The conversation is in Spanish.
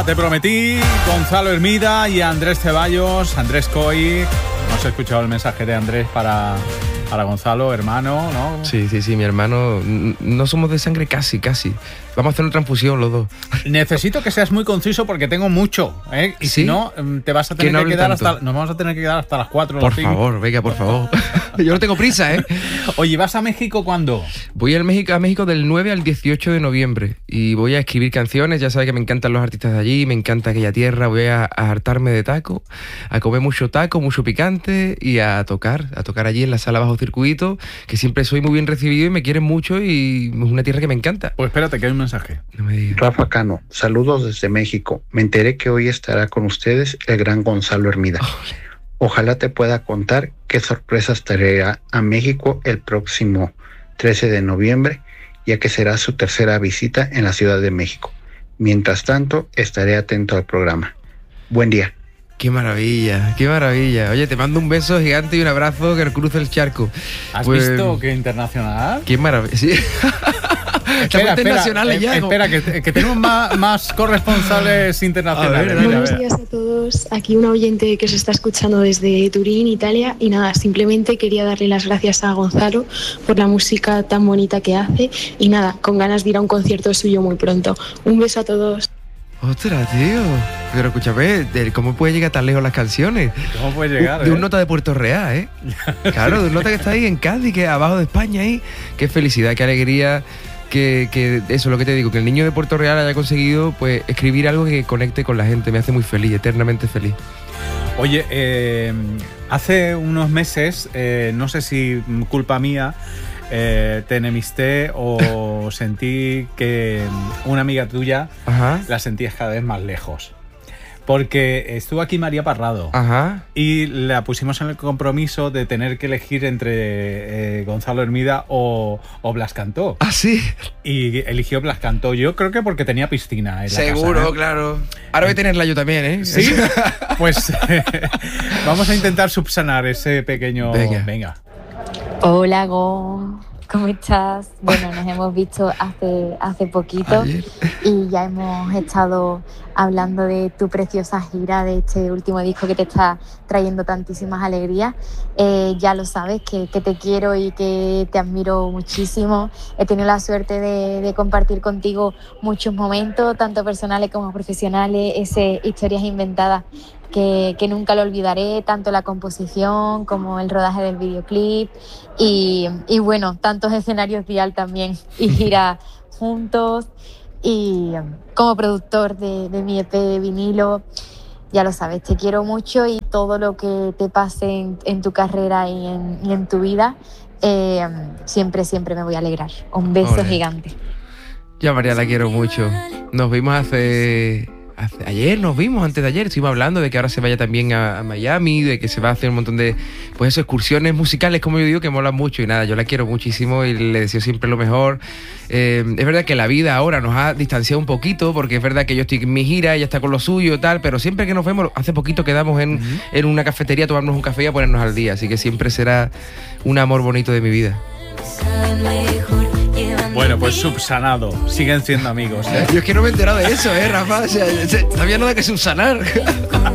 Te prometí Gonzalo Hermida y Andrés Ceballos, Andrés Coy. No has escuchado el mensaje de Andrés para Gonzalo, hermano, ¿no? Sí, mi hermano. No somos de sangre casi. Vamos a hacer una transfusión los dos. Necesito que seas muy conciso porque tengo mucho, ¿eh? Y ¿Sí? si no, te vas a tener que quedar nos vamos a tener que quedar hasta las 4 o las 5. Por favor, venga, por favor. Yo no tengo prisa, ¿eh? Oye, ¿vas a México cuándo? Voy a México del 9 al 18 de noviembre y voy a escribir canciones. Ya sabes que me encantan los artistas de allí, me encanta aquella tierra. Voy a hartarme de taco, a comer mucho taco, mucho picante y a tocar allí en la sala bajo circuito, que siempre soy muy bien recibido y me quieren mucho y es una tierra que me encanta. Pues espérate, que hay un mensaje. No me digas. Rafa Cano, saludos desde México. Me enteré que hoy estará con ustedes el gran Gonzalo Hermida. Ojalá te pueda contar qué sorpresas traerá a México el próximo 13 de noviembre, ya que será su tercera visita en la Ciudad de México. Mientras tanto, estaré atento al programa. Buen día. Qué maravilla. Oye, te mando un beso gigante y un abrazo que cruce el charco. ¿Has visto qué internacional? Qué maravilla, sí. Espera, que tenemos más corresponsales internacionales. Buenos días a todos. Aquí un oyente que se está escuchando desde Turín, Italia. Y nada, simplemente quería darle las gracias a Gonzalo por la música tan bonita que hace. Y nada, con ganas de ir a un concierto suyo muy pronto. Un beso a todos. Ostras, tío. Pero escúchame, ¿cómo puede llegar tan lejos las canciones? ¿Cómo puede llegar? De un nota de Puerto Real, ¿eh? Claro, de un nota que está ahí en Cádiz, que abajo de España ahí. Qué felicidad, qué alegría. Que eso es lo que te digo, que el niño de Puerto Real haya conseguido pues escribir algo que conecte con la gente. Me hace muy feliz, eternamente feliz. Oye, hace unos meses, no sé si culpa mía, te enemisté o sentí que una amiga tuya la sentías cada vez más lejos. Porque estuvo aquí María Parrado. Y la pusimos en el compromiso de tener que elegir entre Gonzalo Hermida o Blas Cantó. ¿Ah, sí? Y eligió Blas Cantó. Yo creo que porque tenía piscina en la Seguro, casa, ¿eh? Claro. Ahora voy a tenerla yo también, ¿eh? Sí. Pues vamos a intentar subsanar ese pequeño... Venga. Hola, Gon. ¿Cómo estás? Bueno, nos hemos visto hace poquito. Ayer. Y ya hemos estado hablando de tu preciosa gira, de este último disco que te está trayendo tantísimas alegrías. Ya lo sabes, que te quiero y que te admiro muchísimo. He tenido la suerte de compartir contigo muchos momentos, tanto personales como profesionales, historias inventadas que nunca lo olvidaré, tanto la composición como el rodaje del videoclip y bueno, tantos escenarios vial también y giras juntos y como productor de mi EP de vinilo, ya lo sabes, te quiero mucho y todo lo que te pase en tu carrera y en tu vida, siempre me voy a alegrar. Un beso gigante. Yo a María la quiero mucho. Nos vimos ayer nos vimos, antes de ayer, estuvimos hablando de que ahora se vaya también a Miami, de que se va a hacer un montón de excursiones musicales, como yo digo, que molan mucho y nada, yo la quiero muchísimo y le deseo siempre lo mejor. Es verdad que la vida ahora nos ha distanciado un poquito, porque es verdad que yo estoy en mi gira, ella está con lo suyo y tal, pero siempre que nos vemos, hace poquito quedamos en una cafetería a tomarnos un café y a ponernos al día, así que siempre será un amor bonito de mi vida. Bueno, pues subsanado. Siguen siendo amigos, ¿eh? Yo es que no me he enterado de eso, Rafa. O sea, no había nada que subsanar.